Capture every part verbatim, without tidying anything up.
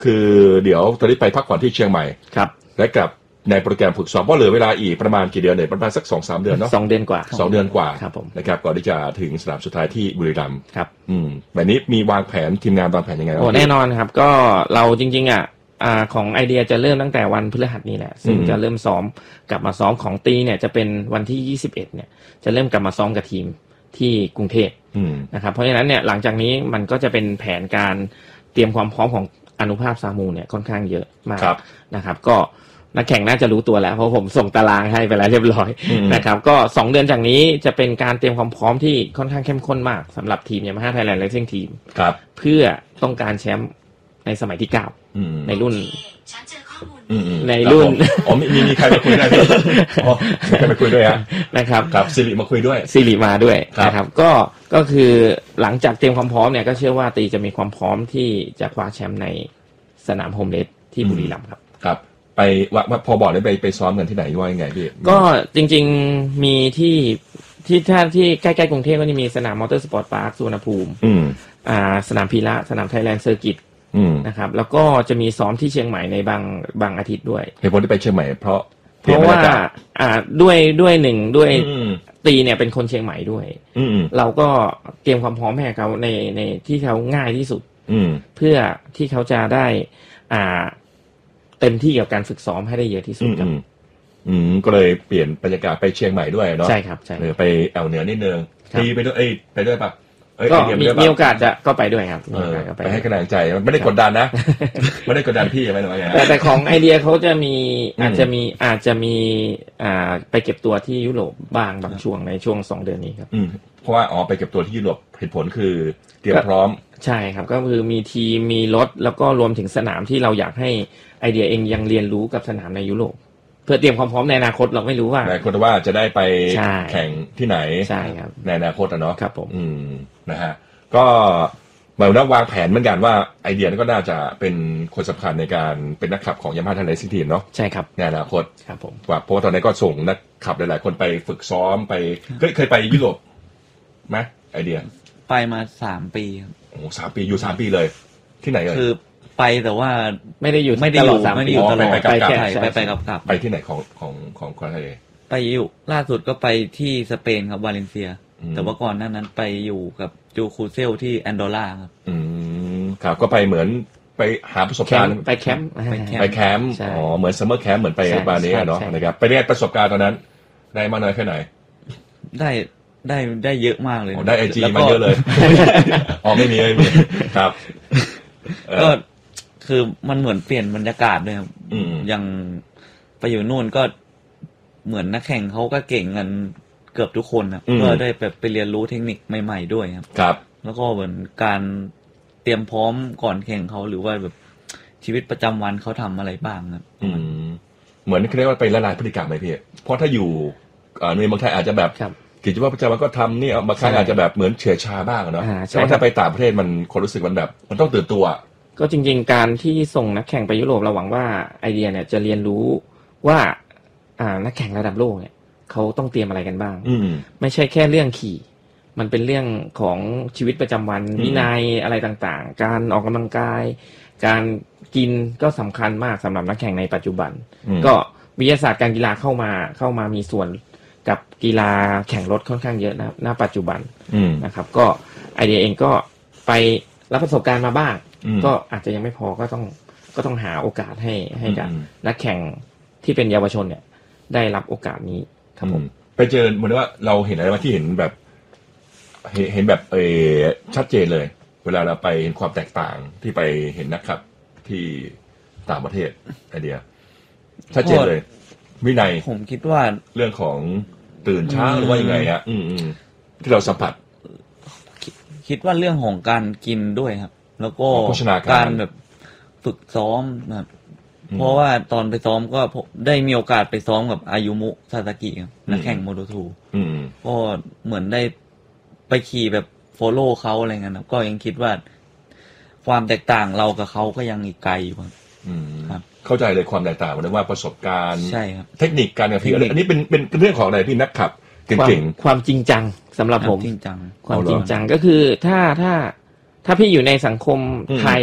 คือเดี๋ยวตอนนี้ไปพักผ่อนที่เชียงใหม่ครับและกับในโปรแกรมฝึกซ้อมเพราะเหลือเวลาอีกประมาณกี่เดือนเนี่ยประมาณสัก สองถึงสาม เดือนเนาะสองเดือนกว่าสองเดือนกว่าครับผมนะครับก่อนที่จะถึงสนามสุดท้ายที่บุรีรัมย์ครับอืมแบบนี้มีวางแผนทีมงานวางแผนยังไงโอ้แน่นอนครับก็เราจริงๆอ่ะอ่าของไอเดียจะเริ่มตั้งแต่วันพฤหัสนี้แหละซึ่งจะเริ่มซ้อมกลับมาซ้อมของตีเนี่ยจะเป็นวันที่ยี่สิบเอ็ดเนี่ยจะเริ่มกลับมาซ้อมกับทีมที่กรุงเทพนะครับเพราะฉะนั้นเนี่ยหลังจากนี้มันก็จะเป็นแผนการเตรียมความพร้อมของอนุภาพซามูเนี่ยค่อนข้างเยอะมากนะครับก็นักแข่งน่าจะรู้ตัวแล้วเพราะผมส่งตารางให้ไปแล้วเรียบร้อยนะครับก็สองเดือนจากนี้จะเป็นการเตรียมความพร้อมที่ค่อนข้างเข้มข้นมากสำหรับทีม Yamaha Thailand Racing Team เพื่อต้องการแชมป์ในสมัยที่เก้าในรุ่นในรุ่นอ๋อมีมีใครมาคุยด้วยอ๋อมีใครมาคุยด้วยฮะนะครับครับสิริมาคุยด้วยสิริมาด้วยนะครับก็ก็คือหลังจากเตรียมความพร้อมเนี่ยก็เชื่อว่าตีจะมีความพร้อมที่จะคว้าแชมป์ในสนามโฮมเรสที่บุรีรัมย์ครับครับไปว่าพอบอกได้ไปไปซ้อมกันที่ไหนว่ายังไงพี่ก็จริงๆมีที่ที่ถ้าที่ใกล้ๆกรุงเทพก็จะมีสนามมอเตอร์สปอร์ตพาร์คสุวรรณภูมิอ่าสนามพีระสนามไทยแลนด์เซอร์กิตนะครับแล้วก็จะมีซ้อมที่เชียงใหม่ในบางบางอาทิตย์ด้วยเหตุผลที่ไปเชียงใหม่เพราะเพราะว่าอ่าด้วยด้วยหนึ่งด้วยตีเนี่ยเป็นคนเชียงใหม่ด้วยเราก็เตรียมความพร้อมให้เขาในในที่เขาง่ายที่สุดเพื่อที่เขาจะได้อ่าเต็มที่กับการฝึกซ้อมให้ได้เยอะที่สุดครับอืมก็เลยเปลี่ยนบรรยากาศไปเชียงใหม่ด้วยเนาะใช่ครับใช่เลยไปแอวเหนือนิดนึงตีไปด้วยเอ้ยไปด้วยป่ะก็มีมีโอกาสจะก็ไปด้วยครับไปให้กำลังใจมันไม่ได้กดดันนะไม่ได้กดดันพี่ใช่ไหมหรือว่าไงแต่แต่ของไอเดียเขาจะมีอาจจะมีอาจจะมีอ่าไปเก็บตัวที่ยุโรปบ้างบางช่วงในช่วงสองเดือนนี้ครับเพราะว่าอ๋อไปเก็บตัวที่ยุโรปเหตุผลคือเตรียมพร้อมใช่ครับก็คือมีทีมมีรถแล้วก็รวมถึงสนามที่เราอยากให้ไอเดียเองยังเรียนรู้กับสนามในยุโรปเพื่อเตรียมความพร้อมในอนาคตเราไม่รู้ว่าในอนาคตว่าจะได้ไปแข่งที่ไหนใช่ครับในอนาคตอะเนาะครับผมอืมนะฮะก็หมายว่าวางแผนเหมือนกันว่าไอเดียก็น่าจะเป็นคนสำคัญในการเป็นนักขับของ Yamaha Thailand Racing Team เนาะใช่ครับในอนาคตครับผมว่าเพราะว่าตอนนี้ก็ส่งนักขับหลายๆคนไปฝึกซ้อมไปเคยเคยไปยุโรปไหมไอเดียไปมาสามปีครับโอ้สามปีอยู่สามปีเลยที่ไหนเอ่ยคือไปแต่ว่าไม่ได้อยู่ไม่ได้อยู่ไม่ได้อยู่ตลอดไปแค่ไปไปกับกับไปที่ไหนของของของคนไทยไปอยู่ล่าสุดก็ไปที่สเปนครับวาเลนเซียแต่ว่าก่อนหน้านั้นไปอยู่กับจูคูเซลที่แอนโดราครับอืมครับก็ไปเหมือนไปหาประสบการณ์ไปแคมป์ไปแคมป์อ๋อเหมือนซัมเมอร์แคมป์เหมือนไปบาเน่เนาะนะครับไปเรียนประสบการณ์ตอนนั้นได้มาน้อยแค่ไหนได้ได้ได้เยอะมากเลยได้ไอจีมาเยอะเลยอ๋อไม่มีไม่มีครับก็คือมันเหมือนเปลี่ยนบรรยากาศเลยครับอย่างไปอยู่นู่นก็เหมือนนักแข่งเขาก็เก่งกันเกือบทุกคนครับก็ได้แบบไปเรียนรู้เทคนิคใหม่ๆด้วยครับครับแล้วก็เหมือนการเตรียมพร้อมก่อนแข่งเขาหรือว่าแบบชีวิตประจำวันเขาทำอะไรบ้างครับเหมือนเรียกว่าไปละลายพฤติกรรมไหมพี่เพราะถ้าอยู่ในเมืองไทยอาจจะแบบกิจวัตรประจำวันก็ทำนี่บางครั้งอาจจะแบบเหมือนเฉื่อยชาบ้างเนาะแต่ว่าถ้าไปต่างประเทศมันคนรู้สึกมันแบบมันต้องตื่นตัวก็จริงๆการที่ส่งนักแข่งไปยุโรปเราหวังว่าไอเดียเนี่ยจะเรียนรู้ว่าอ่านักแข่งระดับโลกเนี่ยเขาต้องเตรียมอะไรกันบ้างไม่ใช่แค่เรื่องขี่มันเป็นเรื่องของชีวิตประจำวันวินัยอะไรต่างๆการออกกำลังกายการกินก็สำคัญมากสำหรับนักแข่งในปัจจุบันก็วิทยาศาสตร์การกีฬาเข้ามาเข้ามามีส่วนกับกีฬาแข่งรถค่อนข้างเยอะนะณปัจจุบันนะครับก็ไอเดียเองก็ไปรับประสบการณ์มาบ้างก็อาจจะยังไม่พอก็ต้องก็ต้องหาโอกาสให้ให้กับนักแข่งที่เป็นเยาวชนเนี่ยได้รับโอกาสนี้ครับผมไปเจอเหมือนว่าเราเห็นอะไรมาที่เห็นแบบเห็นแบบเออชัดเจนเลยเวลาเราไปเห็นความแตกต่างที่ไปเห็นนักขับที่ต่างประเทศไอเดียชัดเจนเลยวินัยผมคิดว่าเรื่องของตื่นเช้าหรือว่ายังไงฮะอืมที่เราสัมผัสคิดว่าเรื่องของการกินด้วยครับแล้วก็การแบบฝึกซ้อมแบบเพราะว่าตอนไปซ้อมก็ได้มีโอกาสไปซ้อมกับอายุมุซาซากิครับนักแข่งโมโตทูก็เหมือนได้ไปขี่แบบโฟโล่เขาอะไรเงี้ยครับก็ยังคิดว่าความแตกต่างเรากับเขาก็ยังอีกไกลอยู่ครับเข้าใจเลยความแตกต่างมันว่าประสบการณ์ใช่ครับเทคนิคการขับขี่อันนี้เป็นเป็นเรื่องของอะไรพี่นักขับเก่งๆความจริงจังสำหรับผมจริงจังความจริงจังก็คือถ้าถ้าถ้าพี่อยู่ในสังคมไทยเนาะ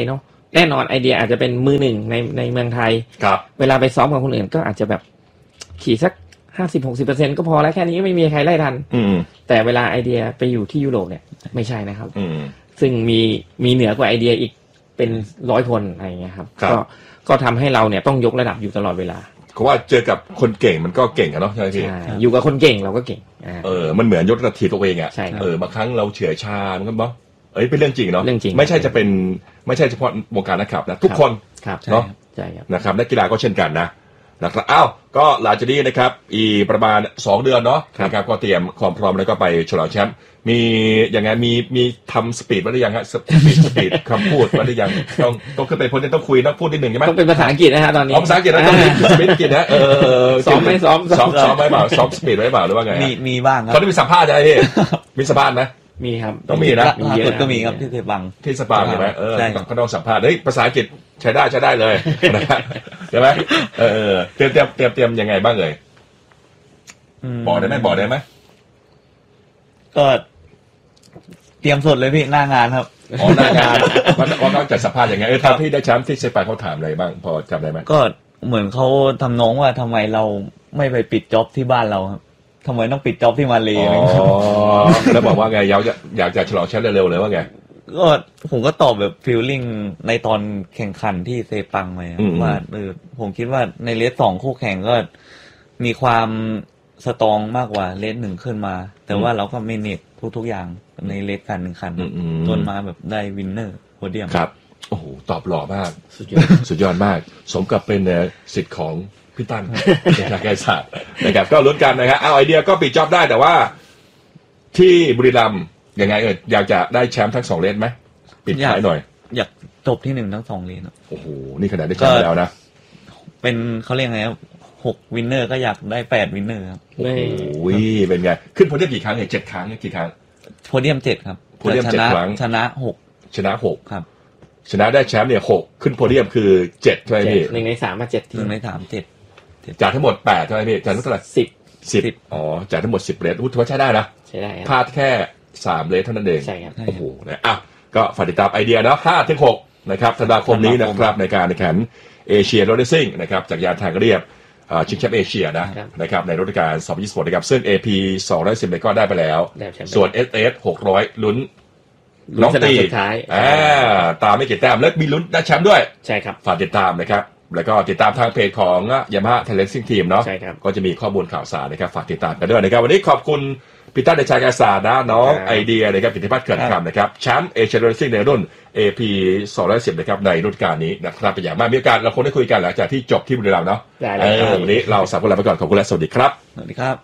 แน่นอนไอเดียอาจจะเป็นมือหนึ่งในในเมืองไทยครับเวลาไปซ้อมกับคนอื่นก็อาจจะแบบขี่สักห้าสิบหกสิบเปอร์เซ็นต์ก็พอแล้วแค่นี้ไม่มีใครไล่ทันแต่เวลาไอเดียไปอยู่ที่ยุโรปเนี่ยไม่ใช่นะครับซึ่งมีมีเหนือกว่าไอเดียอีกเป็นร้อยคนอะไรเงี้ยครับก็ก็ทำให้เราเนี่ยต้องยกระดับอยู่ตลอดเวลาเพราะว่าเจอกับคนเก่งมันก็เก่งอะเนาะใช่ไหมพี่อยู่กับคนเก่งเราก็เก่งเออมันเหมือนยกระดับทีตัวเองอะเออบางครั้งเราเฉื่อยชามันก็บอกเอ้ยเป็นเรื่องจริงเนาะไม่ใช่จะเป็นไม่ใช่เฉพาะวงการนักขับนะทุกคนเนาะใช่ครับนะครับนักกีฬาก็เช่นกันนะนะครับอ้าวก็หลังจากนี้นะครับอีประมาณสองเดือนเนาะนะครับก็เตรียมความพร้อมแล้วก็ไปฉลองแชมป์มีอย่างไงมีมีทำสปีดไว้หรือยังฮะสปีดสปีดคำพูดไว้หรือยังต้องต้องขึ้นไปพ้นต้องคุยต้องพูดนิดหนึ่งใช่ไหมต้องเป็นภาษาอังกฤษนะฮะตอนนี้ภาษาอังกฤษนะต้องมีสปีดอังกฤษนะเออซ้อมไม่ซ้อมซ้อมซ้อมไว้เปล่าซ้อมสปีดไว้เปล่าหรือว่าไงมีมีบ้างครับเขาได้มีสัมภาษณ์อะไรพี่มีสัมภาษณ์ไหมมีครับต้องมีนะมีเยอะก็มีครับที่เทบังที่สปาใช่ไหมเออก็ต้องสัมภาษณ์เฮ้ยภาษาอังกฤษใช้ได้ใช้ได้เลยนะครับใช่ไหมเออเตรียมเตรียมเตรียมเตรียมยังไงบ้างเลยบอกได้ไหมบอกได้ไหมก็เตรียมสดเลยพี่หน้างานครับอ๋อหน้างานว่าว่าเขาจัดสัมภาษณ์ยังไงเออตอนที่ได้แชมป์ที่เซปาเขาถามอะไรบ้างพอจำได้ไหมก็เหมือนเขาทำน้องว่าทำไมเราไม่ไปปิดจ็อบที่บ้านเราครับทำไมต้องปิดจ็อบที่มาเลย์อ๋อแล้วบอกว่าไงอยากจะอยากจะฉลองแชมป์เร็วๆเลยว่าไงก็ผมก็ตอบแบบฟีลลิ่งในตอนแข่งขันที่เซปังไปว่าเออผมคิดว่าในเลสสองคู่แข่งก็มีความสตรองมากกว่าเลสหนึ่งขึ้นมาแต่ว่าเราก็ไม่เน็ตทุกๆอย่างในเลสการแข่งขันจนมาแบบได้วินเนอร์โพเดียมครับโอ้โหตอบหล่อมากสุดยอดสุดยอดมากสมกับเป็นสิทธิ์ของพี่ตั้นในทางการศาสตร์นะครับก็ลุ้นกันนะครับเอาไอเดียก็ปิดจ็อบได้แต่ว่าที่บุรีรัมย์ยังไงเอออยากจะได้แชมป์ทั้งสองเลนไหมปิดท้ายหน่อยอยากจบที่หนึ่งทั้งสองเลนโอ้โหนี่ขนาดได้แชมป์แล้วนะเป็นเขาเรียกไงครับหกวินเนอร์ก็อยากได้แปดวินเนอร์ครับโอ้โหเป็นไงขึ้นโพเดียมกี่ครั้งเนี่ยเจ็ดครั้งกี่ครั้งโพเดียมเจ็ดครับโพเดียมเจ็ดครั้งชนะหกชนะหกครับชนะได้แชมป์เนี่ยหกขึ้นโพเดียมคือเจ็ดใช่ไหมพี่หนึ่งในสามมาเจ็ดหนึ่งในสามเจ็ดจากทั้งหมดแปดใช่ไหมพี่จากทั้งเท่าไหร่สิบสิบอ๋อจากทั้งหมดสิบเรสอุ้ยถือว่าใช้ได้นะใช้ได้พลาดแค่สามเรสเท่านั้นเองใช่ครับโอ้โหนะอ่ะก็ฝากติดตามไอเดียนะห้าถึงหกนะครับธันวาคมนี้นะครับในการแข่งขันเอเชียโรดเรซซิ่งนะครับจากยานทางเรียบชิงแชมป์เอเชียนะนะครับในฤดูกาลสองพันยี่สิบหกนะครับซึ่ง เอ พี สองร้อยสิบเนี่ยก็ได้ไปแล้วส่วน เอส เอส หกร้อยลุ้นน้องตีอ่าตามไม่กี่แต้มแล้วมีลุ้นได้แชมป์ด้วยใช่ครับฝากติดตามนะครับแล้วก็ติดตามทางเพจของ Yamaha Racing Team เนาะใช่ครับก็จะมีข้อมูลข่าวสารนะครับฝากติดตามกันด้วยนะครับวันนี้ขอบคุณพี่ตั้นเดชากาศาสตร์นะน้องไอเดียนะครับกิตติพัฒน์เกิดคำนะครับแชมป์เอเชียโรดเรซซิ่งในรุ่น เอ พี สองร้อยสิบนะครับในรุ่นการนี้นะครับเป็นอย่างมากมีโอกาสเราคงได้คุยกันหลังจากที่จบที่บุรีรัมย์เนาะเออวันนี้เราสามคนลาไปก่อนขอบคุณและสวัสดีครับสวัสดีครับ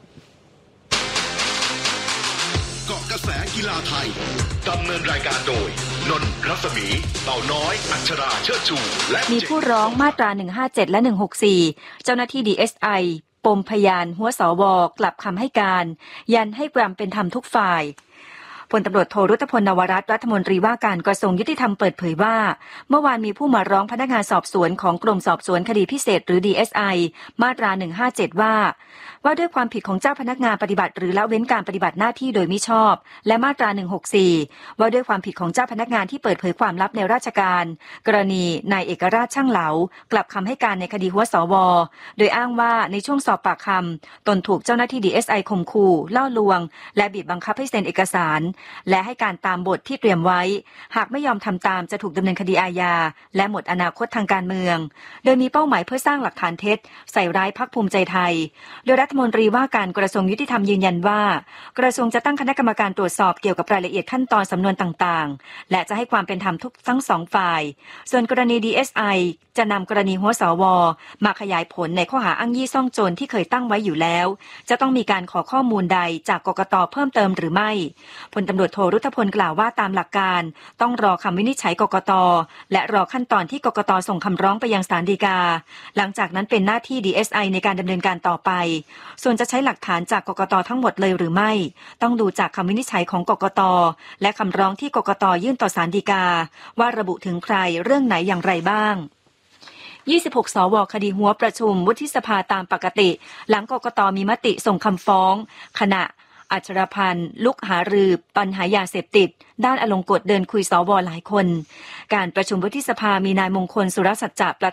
เกาะกระแสกีฬาไทยดำเนินรายการโดยนนท์รัศมีเต่าน้อยอัชราเชิดชูและมีผู้ร้องมาตราหนึ่งห้าเจ็ดและหนึ่งหกสี่เจ้าหน้าที่ ดี เอส ไอ ปมพยานหัวสวกลับคำให้การยันให้ความเป็นธรรมทุกฝ่ายพลตำรวจโทรุตพลนวรัตน์รัฐมนตรีว่าการกระทรวงยุติธรรมเปิดเผยว่าเมื่อวานมีผู้มาร้องพนักงานสอบสวนของกรมสอบสวนคดีพิเศษหรือ ดี เอส ไอ มาตราหนึ่งห้าเจ็ดว่าว่าด้วยความผิดของเจ้าพนักงานปฏิบัติหรือละเว้นการปฏิบัติหน้าที่โดยมิชอบและมาตราหนึ่งหกสี่ว่าด้วยความผิดของเจ้าพนักงานที่เปิดเผยความลับในราชการกรณีนายเอกราชช่างเหลากลับคำให้การในคดีหัวสวโดยอ้างว่าในช่วงสอบปากคำตนถูกเจ้าหน้าที่ ดี เอส ไอ ข่มขู่ล่อลวงและบีบบังคับให้เซ็นเอกสารและให้การตามบทที่เตรียมไว้หากไม่ยอมทำตามจะถูกดำเนินคดีอาญาและหมดอนาคตทางการเมืองโดยมีเป้าหมายเพื่อสร้างหลักฐานเท็จใส่ร้ายพรรคภูมิใจไทยโดยรัฐมนตรีว่าการกระทรวงยุติธรรมยืนยันว่ากระทรวงจะตั้งคณะกรรมการตรวจสอบเกี่ยวกับรายละเอียดขั้นตอนสำนวนต่างๆและจะให้ความเป็นธรรมทุกทั้งสองฝ่ายส่วนกรณี ดี เอส ไอ จะนำกรณีหัวสวมาขยายผลในข้อหาอ้างยี่ซ่องโจรที่เคยตั้งไว้อยู่แล้วจะต้องมีการขอข้อมูลใดจากกกต.เพิ่มเติมหรือไม่พลตำรวจโทรุตพลกล่าวว่าตามหลักการต้องรอคำวินิจฉัยกกต.และรอขั้นตอนที่กกต.ส่งคำร้องไปยังศาลฎีกาหลังจากนั้นเป็นหน้าที่ ดี เอส ไอ ในการดำเนินการต่อไปส่วนจะใช้หลักฐานจากกกต.ทั้งหมดเลยหรือไม่ต้องดูจากคำวินิจฉัยของกกต.และคำร้องที่กกต.ยื่นต่อศาลฎีกาว่าระบุถึงใครเรื่องไหนอย่างไรบ้างยี่สิบหก สว.คดีหัวประชุมวุฒิสภาตามปกติหลังกกต.มีมติส่งคำฟ้องขณะอัชรพันธ์ลุกหารือปัญหายาเสพติดด้านอลงกฎเดินคุยสวหลายคนการประชุมวุฒิสภามีนายมงคลสุรสัจจะประ